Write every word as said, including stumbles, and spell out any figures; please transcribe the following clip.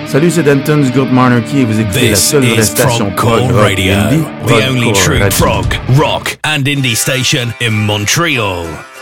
Salut, c'est Danton du groupe Monarchy et vous écoutez This la seule vraie is station Progcore prog rock Radio, indie, the only Progcore true Radio. prog, rock and indie station in Montreal.